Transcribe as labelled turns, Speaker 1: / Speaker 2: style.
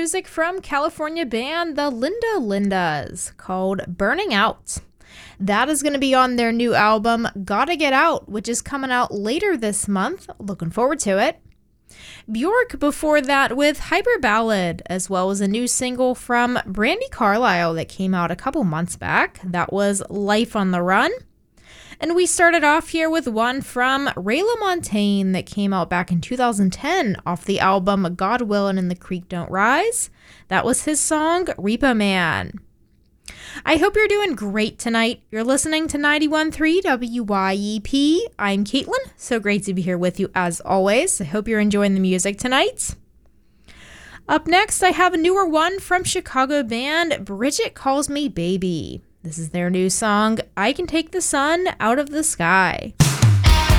Speaker 1: music from California band the Linda Lindas called Burning Out. That is going to be on their new album, Gotta Get Out, which is coming out later this month. Looking forward to it. Bjork before that with Hyper Ballad, as well as a new single from Brandi Carlile that came out a couple months back. That was Life on the Run. And we started off here with one from Ray LaMontagne that came out back in 2010 off the album God Willin' and the Creek Don't Rise. That was his song, Repo Man. I hope you're doing great tonight. You're listening to 91.3 WYEP. I'm Caitlin. So great to be here with you as always. I hope you're enjoying the music tonight. Up next, I have a newer one from Chicago band Bridget Calls Me Baby. This is their new song, I Can Take the Sun Out of the Sky.